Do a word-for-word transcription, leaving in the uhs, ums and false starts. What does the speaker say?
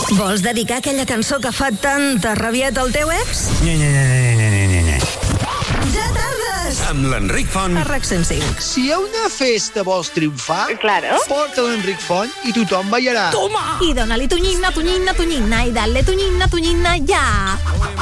Vols dedicar aquella cançó que fa tanta rabieta al teu ex? Nye, nye, nye, nye, nye, nye, nye. Ja tardes! Amb l'Enric Font. A RAC cent cinc. Si a una festa vols triomfar, Claro. porta l'Enric Font i tothom ballarà. Toma! I dona-li tunyina, tunyina, tunyina, i dale tunyina, tunyina, ja!